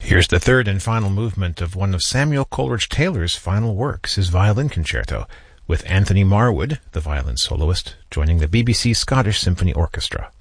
Here's the third and final movement of one of Samuel Coleridge Taylor's final works, his violin concerto, with Anthony Marwood, the violin soloist, joining the BBC Scottish Symphony Orchestra.